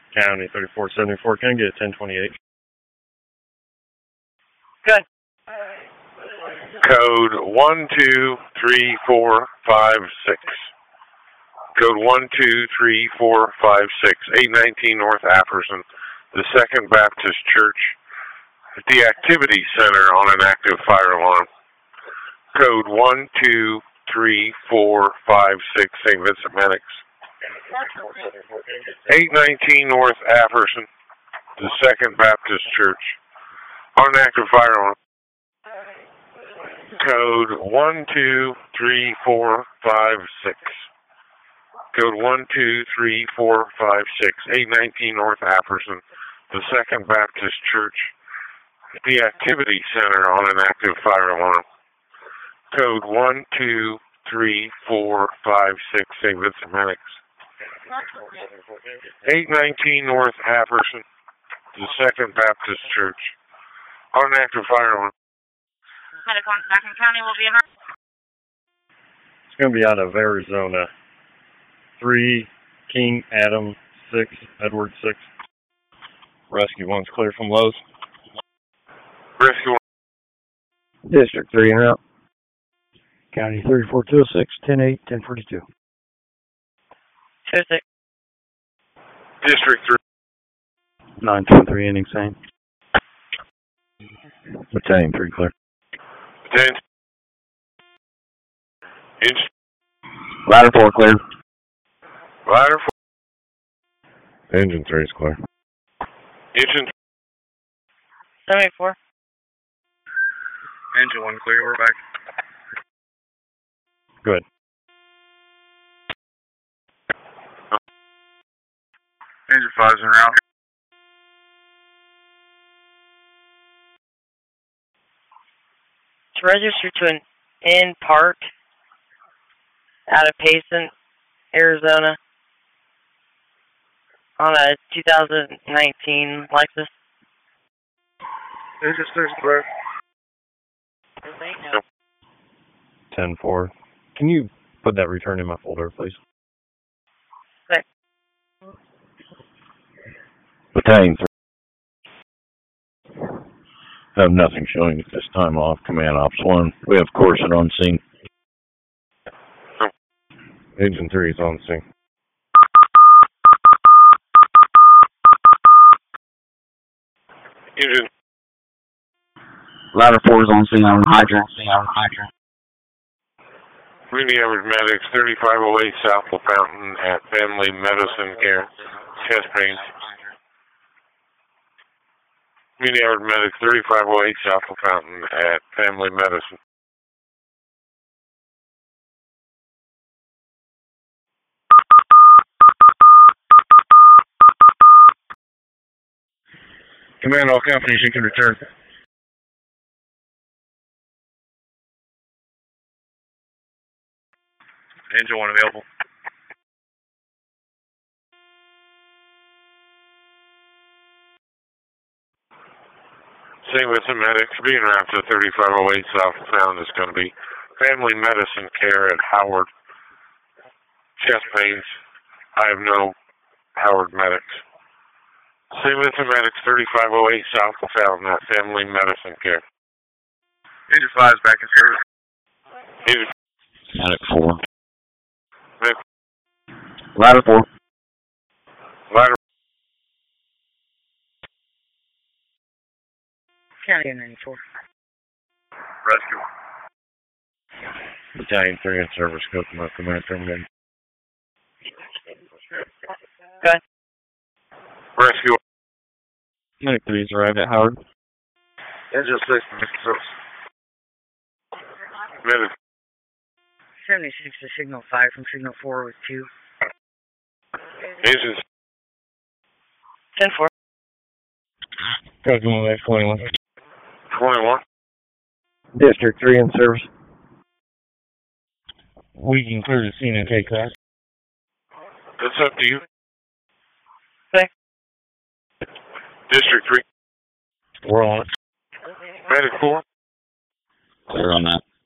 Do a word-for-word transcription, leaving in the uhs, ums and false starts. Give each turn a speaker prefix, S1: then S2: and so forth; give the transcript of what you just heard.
S1: County thirty-four seventy-four, can I get a ten twenty-eight?
S2: Good.
S3: Code one two three four five six. Code one two three four five six. eight nineteen North Apperson, the Second Baptist Church, at the Activity Center on an active fire alarm. Code one two three four five six, Saint Vincent Medics. eight nineteen North Apperson, the Second Baptist Church, on an active fire alarm. Code one two three four five six. Code one two three four five six. eight nineteen North Apperson, the Second Baptist Church, at the Activity Center on an active fire alarm. Code one two three four five six, Saint Vincent Medics. eight nineteen North Apperson, the Second Baptist Church, on an active fire alarm.
S2: Macon County will be in.
S1: It's going to be out of Arizona. three, King Adam, six, Edward, six. Rescue one's clear from Lowe's.
S3: Rescue one.
S4: District three and out. County thirty-four two oh six, ten eight, ten forty-two.
S2: two six.
S3: District three.
S4: nine two three, ending same. Battalion three clear.
S3: Ten. Inch.
S4: Ladder four clear.
S3: Ladder four.
S1: Engine three is clear.
S3: Engine.
S2: seventy-four.
S3: Engine one clear, we're back.
S1: Good.
S3: Engine five's en route.
S2: It's registered to an Inn Park out of Payson, Arizona, on a two thousand nineteen Lexus.
S3: Engine six clear.
S1: ten four. Can you put that return in my folder, please?
S2: Okay.
S4: Battalion three. Have nothing showing at this time off. Command Ops one. We have Corset on scene.
S1: Engine three is on scene.
S3: Engine.
S4: Ladder four is on scene. I'm hydrant. Hydrant.
S3: Community Average Medics, thirty-five oh eight South La Fountain at Family Medicine Care. Chest pains. Community Average Medics, thirty-five oh eight South La Fountain at Family Medicine.
S1: Command, all companies, you can return.
S3: Engine one available. Saint Vincent Medics, being wrapped to thirty-five oh eight South Fountain is going to be Family Medicine Care at Howard. Chest pains. I have no Howard Medics. Saint Vincent Medics, thirty-five oh eight South Fountain at Family Medicine Care. Engine five is back in service. Engine.
S4: Medic four.
S3: Medic.
S4: Ladder four.
S3: Ladder.
S2: County ninety-four.
S3: Rescue.
S1: Battalion three in service, go to my command terminated.
S2: Good.
S3: Rescue.
S1: Medic three has arrived at Howard.
S3: Engine six, service. Medic.
S2: seventy-six to signal five from signal four with two.
S3: Engine.
S2: ten four.
S1: Go to my twenty-one.
S3: twenty-one.
S4: District three in service.
S1: We can clear the scene and take that.
S3: It's up to you.
S2: Okay.
S3: District three.
S1: We're on it.
S3: Medic four.
S4: Clear on that.